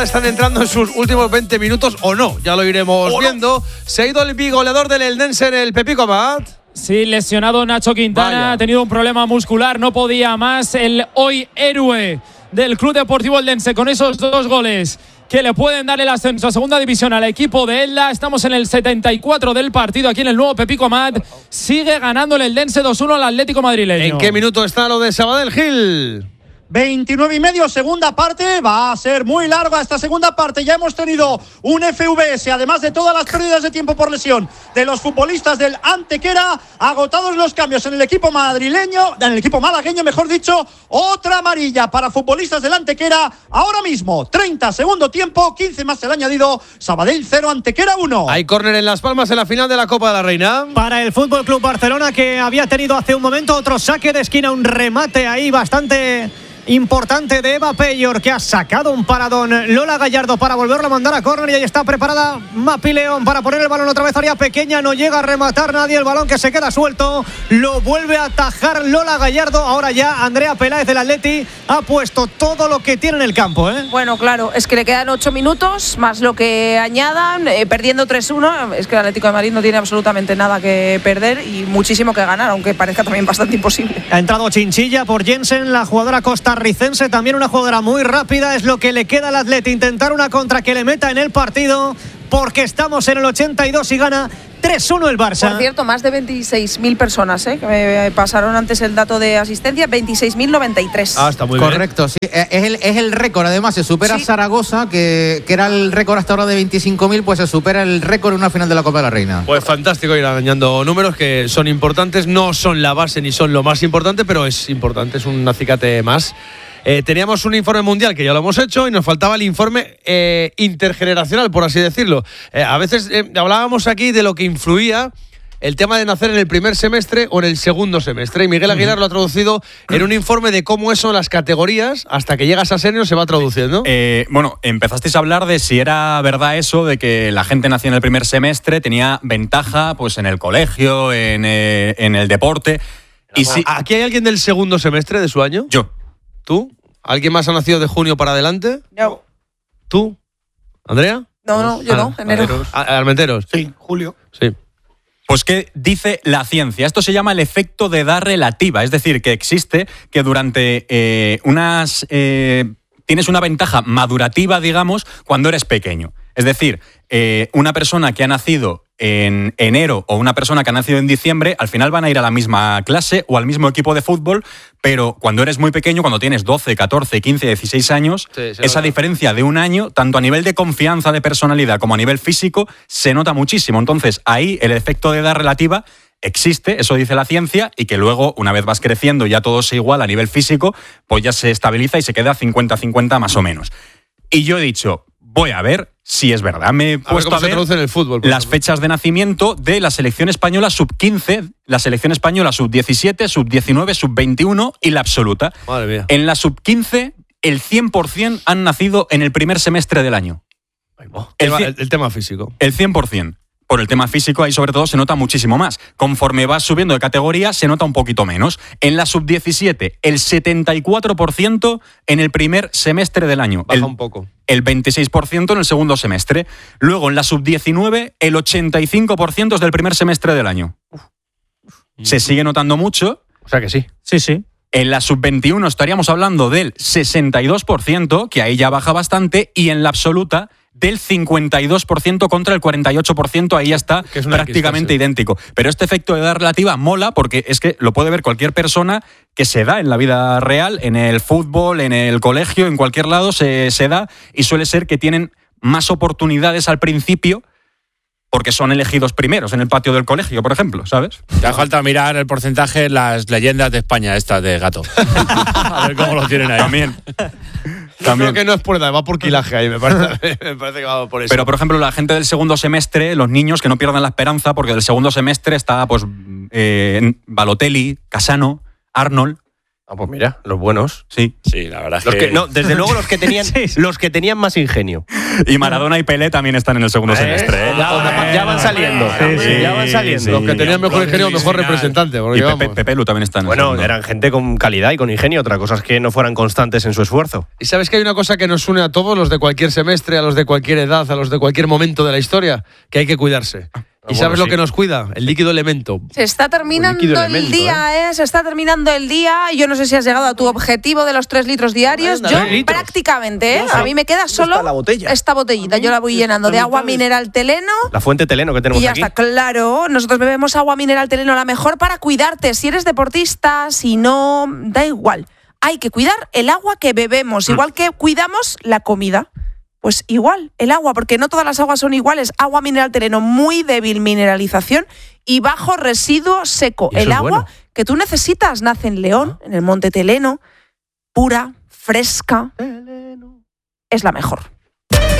están entrando en sus últimos 20 minutos o no, ya lo iremos viendo. Se ha ido el bigoleador del Eldense en el Pepico Amat. Sí, lesionado Nacho Quintana, Vaya. ha tenido un problema muscular, no podía más. El hoy héroe del Club Deportivo Eldense con esos 2 goles que le pueden dar el ascenso a segunda división al equipo de Elda. Estamos en el 74 del partido aquí en el nuevo Pepico Amat. Sigue ganando el Eldense 2-1 al Atlético madrileño. ¿En qué minuto está lo de Sabadell, Gil? 29 y medio, segunda parte. Va a ser muy larga esta segunda parte. Ya hemos tenido un FVS, además de todas las pérdidas de tiempo por lesión de los futbolistas del Antequera. Agotados los cambios en el equipo madrileño, en el equipo malagueño, mejor dicho. Otra amarilla para futbolistas del Antequera. Ahora mismo, 30, segundo tiempo, 15 más el añadido. Sabadell 0, Antequera 1. Hay córner en Las Palmas en la final de la Copa de la Reina. Para el Fútbol Club Barcelona, que había tenido hace un momento otro saque de esquina, un remate ahí bastante importante de Eva Peyor, que ha sacado un paradón Lola Gallardo para volverlo a mandar a córner, y ahí está preparada Mapi León para poner el balón otra vez área pequeña. No llega a rematar nadie, el balón que se queda suelto, lo vuelve a atajar Lola Gallardo. Ahora ya Andrea Peláez del Atleti ha puesto todo lo que tiene en el campo, ¿eh? Bueno, claro, es que le quedan 8 minutos más lo que añadan, perdiendo 3-1. Es que el Atlético de Madrid no tiene absolutamente nada que perder y muchísimo que ganar, aunque parezca también bastante imposible. Ha entrado Chinchilla por Jensen, la jugadora costarricense, también una jugadora muy rápida. Es lo que le queda al Atleti, intentar una contra que le meta en el partido, porque estamos en el 82 y gana 3-1 el Barça. Por cierto, más de 26.000 personas, que me pasaron antes el dato de asistencia, 26.093. Ah, está muy bien. Correcto, sí. Es el récord. Además, se supera Zaragoza, que era el récord hasta ahora de 25.000, pues se supera el récord en una final de la Copa de la Reina. Pues fantástico ir añadiendo números que son importantes, no son la base ni son lo más importante, pero es importante, es un acicate más. Teníamos un informe mundial que ya lo hemos hecho y nos faltaba el informe intergeneracional, por así decirlo. A veces hablábamos aquí de lo que influía el tema de nacer en el primer semestre o en el segundo semestre, y Miguel Aguilar lo ha traducido en un informe de cómo eso, las categorías, hasta que llegas a senior se va traduciendo. Bueno, empezasteis a hablar de si era verdad eso de que la gente nacía en el primer semestre, tenía ventaja pues en el colegio, en el deporte. Y si ¿Aquí hay alguien del segundo semestre de su año? Yo. ¿Tú? ¿Alguien más ha nacido de junio para adelante? No. ¿Tú? ¿Andrea? No, yo no, enero. Armenteros. Sí, Julio. Sí. Pues ¿qué dice la ciencia? Esto se llama el efecto de edad relativa, es decir, que existe que durante tienes una ventaja madurativa, digamos, cuando eres pequeño. Es decir, una persona que ha nacido en enero o una persona que ha nacido en diciembre, al final van a ir a la misma clase o al mismo equipo de fútbol, pero cuando eres muy pequeño, cuando tienes 12, 14, 15, 16 años, esa diferencia de un año, tanto a nivel de confianza, de personalidad, como a nivel físico, se nota muchísimo. Entonces, ahí el efecto de edad relativa existe, eso dice la ciencia, y que luego, una vez vas creciendo, ya todo se iguala a nivel físico, pues ya se estabiliza y se queda 50-50 más o menos. Y yo he dicho, voy a ver si es verdad. Me he puesto a ver en el fútbol, las fechas de nacimiento de la selección española sub-15, la selección española sub-17, sub-19, sub-21 y la absoluta. Madre mía. En la sub-15, el 100% han nacido en el primer semestre del año. El tema físico. El 100%. Por el tema físico, ahí sobre todo se nota muchísimo más. Conforme vas subiendo de categoría, se nota un poquito menos. En la sub-17, el 74% en el primer semestre del año. Baja un poco. El 26% en el segundo semestre. Luego, en la sub-19, el 85% es del primer semestre del año. Se sigue notando mucho. O sea que sí. Sí, sí. En la sub-21 estaríamos hablando del 62%, que ahí ya baja bastante, y en la absoluta del 52% contra el 48%, ahí ya está prácticamente idéntico. Pero este efecto de edad relativa mola porque es que lo puede ver cualquier persona que se da en la vida real, en el fútbol, en el colegio, en cualquier lado se da, y suele ser que tienen más oportunidades al principio porque son elegidos primeros en el patio del colegio, por ejemplo, ¿sabes? Te hace falta mirar el porcentaje, las leyendas de España, estas de gato. A ver cómo lo tienen ahí. También. Creo que no es por edad, va por quilaje ahí, me parece que va por eso. Pero, por ejemplo, la gente del segundo semestre, los niños que no pierdan la esperanza, porque del segundo semestre está pues Balotelli, Casano, Arnold. Ah, pues mira, los buenos. Sí. Sí, la verdad es que no, desde luego los que tenían más ingenio. Y Maradona y Pelé también están en el segundo semestre. Ya van saliendo. Ya van saliendo. Los que tenían mejor ingenio, mejor representante. Y Pepe Lu también está en el segundo. Eran gente con calidad y con ingenio. Otra cosa es que no fueran constantes en su esfuerzo. Y sabes que hay una cosa que nos une a todos, los de cualquier semestre, a los de cualquier edad, a los de cualquier momento de la historia, que hay que cuidarse. ¿Y sabes lo que nos cuida? El líquido elemento. Se está terminando el día, Se está terminando el día. Yo no sé si has llegado a tu objetivo de los 3 litros diarios. Yo prácticamente, A mí me queda solo esta botellita. Yo la voy llenando de agua mineral Teleno. La fuente Teleno que tenemos aquí. Y ya aquí. está, claro. Nosotros bebemos agua mineral Teleno, la mejor para cuidarte. Si eres deportista, si no, da igual. Hay que cuidar el agua que bebemos, igual que cuidamos la comida. Pues igual, el agua, porque no todas las aguas son iguales. Agua mineral Teleno, muy débil mineralización y bajo residuo seco. El agua que tú necesitas nace en León, en el Monte Teleno, pura, fresca. Es la mejor.